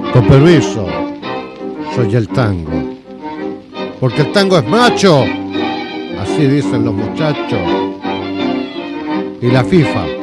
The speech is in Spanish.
Con permiso, soy el tango. Porque el tango es macho, así dicen los muchachos. Y la FIFA